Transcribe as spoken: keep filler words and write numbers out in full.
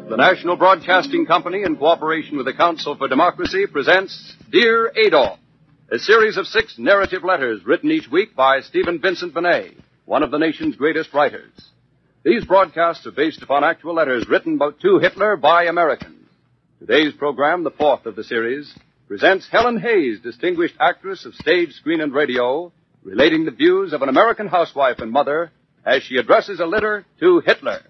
The National Broadcasting Company, in cooperation with the Council for Democracy, presents Dear Adolf, a series of six narrative letters written each week by Stephen Vincent Benet, one of the nation's greatest writers. These broadcasts are based upon actual letters written to Hitler by Americans. Today's program, the fourth of the series, presents Helen Hayes, distinguished actress of stage, screen, and radio, relating the views of an American housewife and mother as she addresses a letter to Hitler.